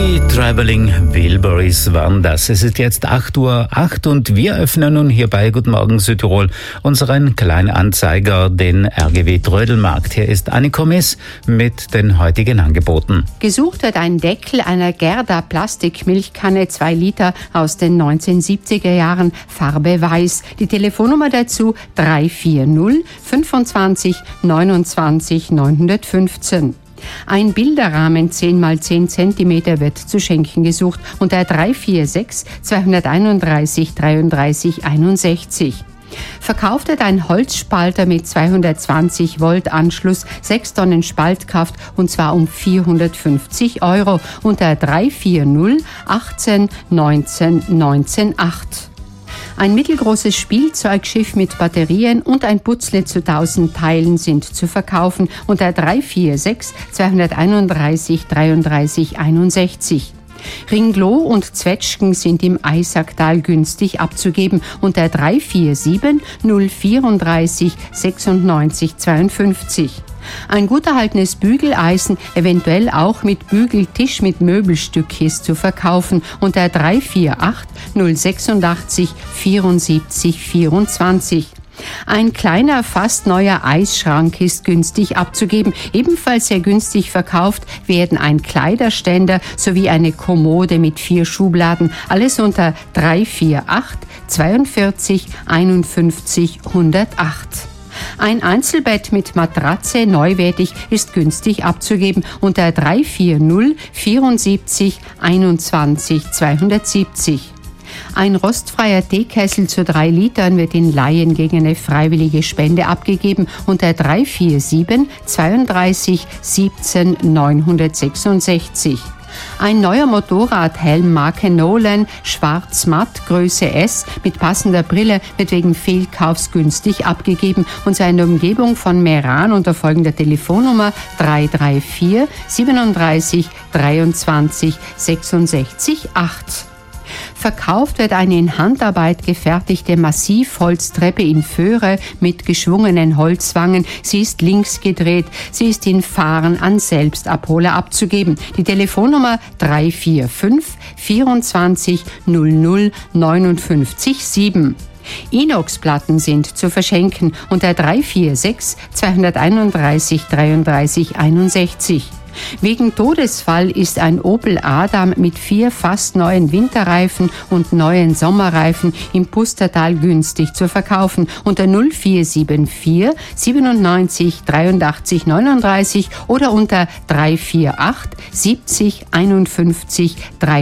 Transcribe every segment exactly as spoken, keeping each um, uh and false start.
Die Traveling Wilburys waren das. Es ist jetzt acht Uhr acht und wir öffnen nun hier bei Guten Morgen Südtirol unseren Kleinanzeiger, den R G W Trödelmarkt. Hier ist Anniko Miss mit den heutigen Angeboten. Gesucht wird ein Deckel einer Gerda Plastikmilchkanne, zwei Liter aus den neunzehnhundertsiebziger Jahren, Farbe weiß. Die Telefonnummer dazu drei vier null fünfundzwanzig neunundzwanzig neunhundertfünfzehn. Ein Bilderrahmen zehn mal zehn Zentimeter wird zu schenken gesucht unter drei vier sechs zweihunderteinunddreißig dreiunddreißig einundsechzig. Verkauft wird ein Holzspalter mit zweihundertzwanzig Volt Anschluss, sechs Tonnen Spaltkraft und zwar um vierhundertfünfzig Euro unter drei vier null achtzehn neunzehn neunzehn acht. Ein mittelgroßes Spielzeugschiff mit Batterien und ein Putzle zu tausend Teilen sind zu verkaufen unter drei vier sechs zweihunderteinunddreißig dreiunddreißig einundsechzig. Ringloh und Zwetschgen sind im Eisacktal günstig abzugeben unter drei vier sieben null vierunddreißig sechsundneunzig zweiundfünfzig. Ein gut erhaltenes Bügeleisen, eventuell auch mit Bügeltisch mit Möbelstück, ist zu verkaufen unter drei vier acht null sechsundachtzig vierundsiebzig vierundzwanzig. Ein kleiner, fast neuer Eisschrank ist günstig abzugeben. Ebenfalls sehr günstig verkauft werden ein Kleiderständer sowie eine Kommode mit vier Schubladen. Alles unter drei vier acht zweiundvierzig einundfünfzig hundertacht. Ein Einzelbett mit Matratze, neuwertig, ist günstig abzugeben unter drei vier null vierundsiebzig einundzwanzig zweihundertsiebzig. Ein rostfreier Teekessel zu drei Litern wird in Laien gegen eine freiwillige Spende abgegeben unter drei vier sieben zweiunddreißig siebzehn neunhundertsechsundsechzig. Ein neuer Motorradhelm Marke Nolan, schwarz-matt, Größe S, mit passender Brille, wird wegen Fehlkaufs günstig abgegeben und seine Umgebung von Meran unter folgender Telefonnummer drei drei vier siebenunddreißig dreiundzwanzig sechsundsechzig acht. Verkauft wird eine in Handarbeit gefertigte Massivholztreppe in Föhre mit geschwungenen Holzwangen. Sie ist links gedreht. Sie ist in Fahren an Selbstabholer abzugeben. Die Telefonnummer drei vier fünf vierundzwanzig null null neunundfünfzig sieben. Inoxplatten sind zu verschenken unter drei vier sechs zweihunderteinunddreißig dreiunddreißig einundsechzig. Wegen Todesfall ist ein Opel Adam mit vier fast neuen Winterreifen und neuen Sommerreifen im Pustertal günstig zu verkaufen unter null vier sieben vier siebenundneunzig dreiundachtzig neununddreißig oder unter drei vier acht siebzig einundfünfzig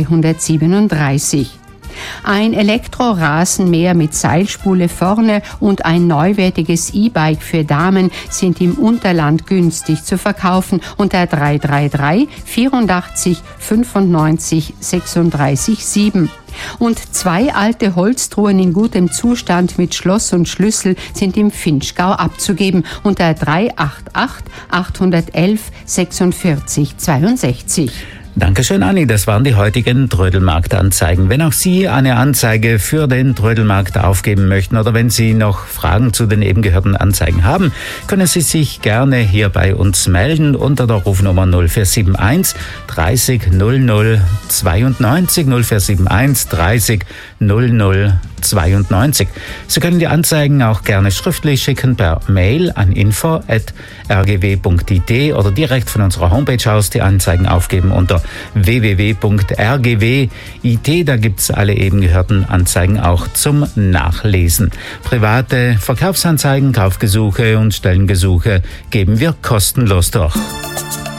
dreihundertsiebenunddreißig. Ein Elektrorasenmäher mit Seilspule vorne und ein neuwertiges E-Bike für Damen sind im Unterland günstig zu verkaufen unter drei drei drei vierundachtzig fünfundneunzig sechsunddreißig sieben. Und zwei alte Holztruhen in gutem Zustand mit Schloss und Schlüssel sind im Finchgau abzugeben unter drei acht acht achthundertelf sechsundvierzig zweiundsechzig. Dankeschön, Anni. Das waren die heutigen Trödelmarkt-Anzeigen. Wenn auch Sie eine Anzeige für den Trödelmarkt aufgeben möchten oder wenn Sie noch Fragen zu den eben gehörten Anzeigen haben, können Sie sich gerne hier bei uns melden unter der Rufnummer null vier sieben eins dreißig null null zweiundneunzig null vier sieben eins dreißig null null zweiundneunzig. Sie können die Anzeigen auch gerne schriftlich schicken per Mail an info at r g w punkt i t oder direkt von unserer Homepage aus die Anzeigen aufgeben unter w w w punkt r g w punkt i t. Da gibt's alle eben gehörten Anzeigen auch zum Nachlesen. Private Verkaufsanzeigen, Kaufgesuche und Stellengesuche geben wir kostenlos durch.